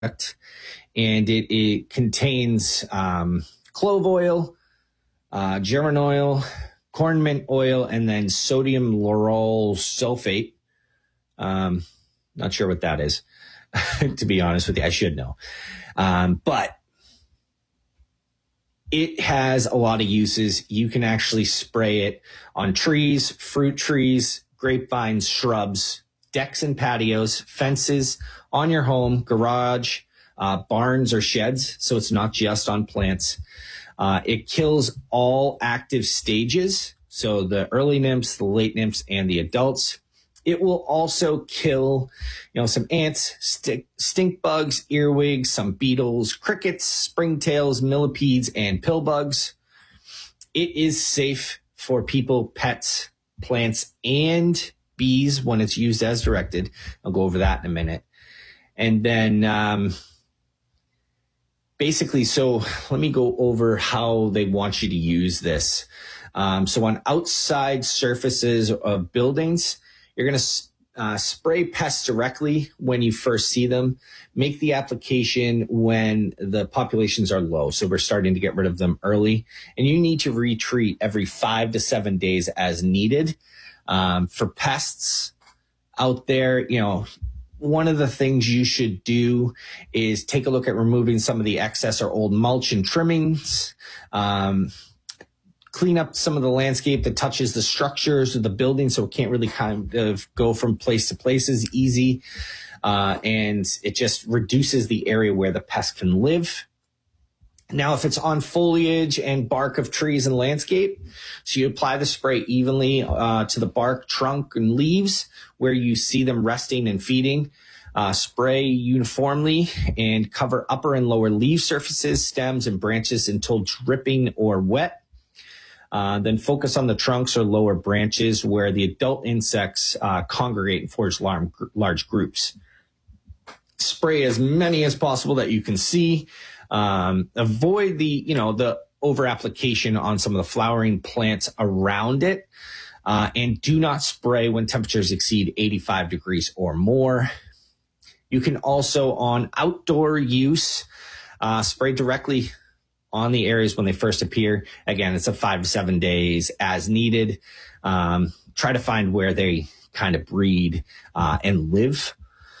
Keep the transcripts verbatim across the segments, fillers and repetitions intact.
and it, it contains um, clove oil, uh, german oil, corn mint oil, and then sodium lauryl sulfate. Um, not sure what that is, to be honest with you. I should know. Um, but it has a lot of uses. You can actually spray it on trees, fruit trees, grapevines, shrubs, decks and patios, fences, on your home, garage, uh, barns or sheds. So it's not just on plants. Uh, it kills all active stages. So the early nymphs, the late nymphs, and the adults. It will also kill, you know, some ants, stick, stink bugs, earwigs, some beetles, crickets, springtails, millipedes, and pill bugs. It is safe for people, pets, plants, and bees when it's used as directed. I'll go over that in a minute. And then um, basically, so let me go over how they want you to use this. Um, so on outside surfaces of buildings, you're going to uh, spray pests directly when you first see them. Make the application when the populations are low. So we're starting to get rid of them early. And you need to retreat every five to seven days as needed. Um, for pests out there, you know, one of the things you should do is take a look at removing some of the excess or old mulch and trimmings. Um, clean up some of the landscape that touches the structures of the building so it can't really kind of go from place to place as easy. Uh, and it just reduces the area where the pest can live. Now, if it's on foliage and bark of trees and landscape, so you apply the spray evenly uh, to the bark, trunk, and leaves where you see them resting and feeding. Uh, spray uniformly and cover upper and lower leaf surfaces, stems, and branches until dripping or wet. Uh, then focus on the trunks or lower branches where the adult insects uh, congregate and forge large, large groups. Spray as many as possible that you can see. Um, avoid the, you know, the over application on some of the flowering plants around it. Uh, and do not spray when temperatures exceed eighty-five degrees or more. You can also, on outdoor use, uh, spray directly on the areas when they first appear. Again, it's a five to seven days as needed. Um, try to find where they kind of breed uh, and live.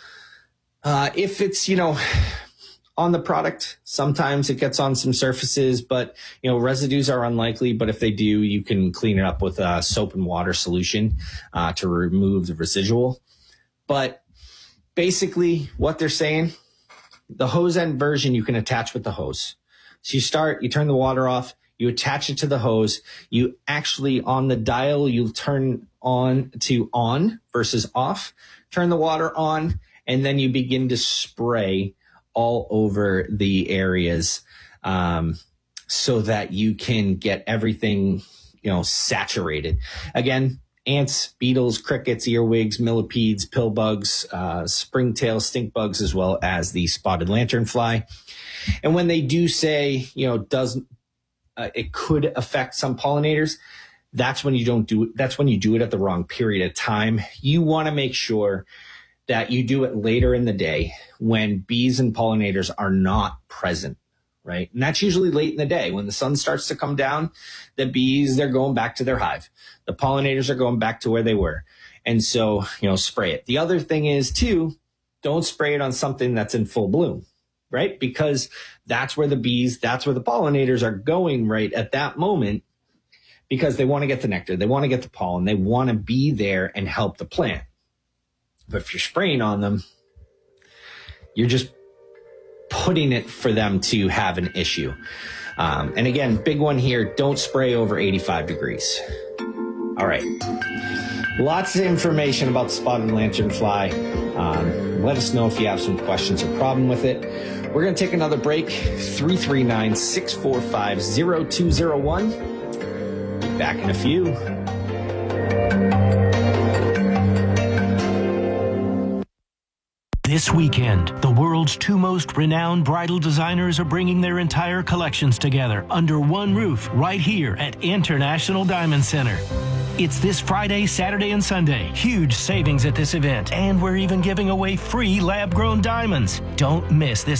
Uh, if it's, you know, on the product, sometimes it gets on some surfaces, but, you know, residues are unlikely. But if they do, you can clean it up with a soap and water solution uh, to remove the residual. But basically what they're saying, the hose end version you can attach with the hose. So you start, you turn the water off, you attach it to the hose. You actually, on the dial, you turn on to on versus off, turn the water on, and then you begin to spray all over the areas um, so that you can get everything, you know, saturated. Again, ants, beetles, crickets, earwigs, millipedes, pill bugs, uh, springtail, stink bugs, as well as the spotted lanternfly. And when they do say, you know, does uh, it could affect some pollinators, that's when you don't do it. That's when you do it at the wrong period of time. You want to make sure that you do it later in the day when bees and pollinators are not present, right? And that's usually late in the day when the sun starts to come down. The bees, they're going back to their hive. The pollinators are going back to where they were. And so, you know, spray it. The other thing is too, don't spray it on something that's in full bloom, right? Because that's where the bees, that's where the pollinators are going right at that moment, because they want to get the nectar. They want to get the pollen. They want to be there and help the plant. But if you're spraying on them, you're just putting it for them to have an issue. Um, and again, big one here, don't spray over eighty-five degrees. All right. Lots of information about the spotted lanternfly. Um, let us know if you have some questions or problem with it. We're going to take another break. three three nine, six four five, zero two zero one. Be back in a few. This weekend, the world's two most renowned bridal designers are bringing their entire collections together under one roof right here at International Diamond Center. It's this Friday, Saturday, and Sunday. Huge savings at this event. And we're even giving away free lab-grown diamonds. Don't miss this